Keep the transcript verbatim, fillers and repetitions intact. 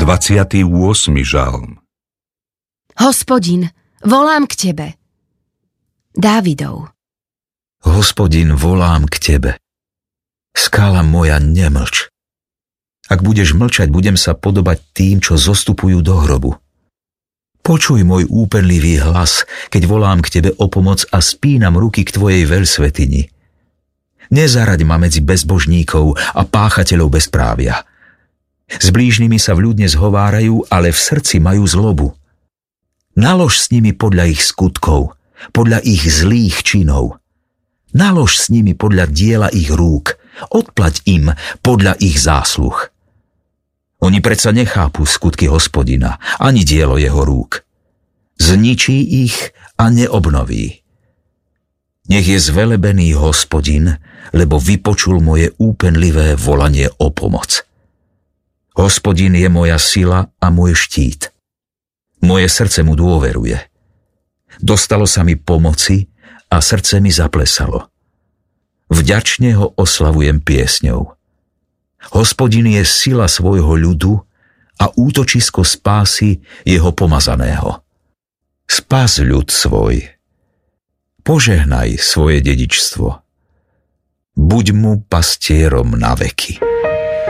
dvadsiaty ôsmy žalm. Hospodin, volám k tebe. Dávidov. Hospodin, volám k tebe. Skala moja, nemlč. Ak budeš mlčať, budem sa podobať tým, čo zostupujú do hrobu. Počuj môj úpenlivý hlas, keď volám k tebe o pomoc a spínam ruky k tvojej veľsvätyni. Nezaraď ma medzi bezbožníkov a páchateľov bezprávia. S blížnymi sa vľúdne zhovárajú, ale v srdci majú zlobu. Nalož s nimi podľa ich skutkov, podľa ich zlých činov. Nalož s nimi podľa diela ich rúk, odplať im podľa ich zásluh. Oni predsa nechápu skutky Hospodina, ani dielo jeho rúk. Zničí ich a neobnoví. Nech je zvelebený Hospodin, lebo vypočul moje úpenlivé volanie o pomoc. Hospodin je moja sila a môj štít. Moje srdce mu dôveruje. Dostalo sa mi pomoci a srdce mi zaplesalo. Vďačne ho oslavujem piesňou. Hospodin je sila svojho ľudu a útočisko spásy jeho pomazaného. Spás ľud svoj. Požehnaj svoje dedičstvo. Buď mu pastierom na veky.